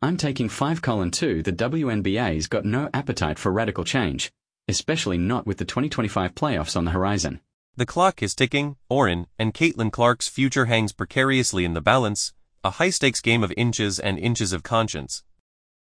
I'm taking 5:2. The WNBA's got no appetite for radical change, especially not with the 2025 playoffs on the horizon. The clock is ticking, Oren, and Caitlin Clark's future hangs precariously in the balance, a high-stakes game of inches and inches of conscience.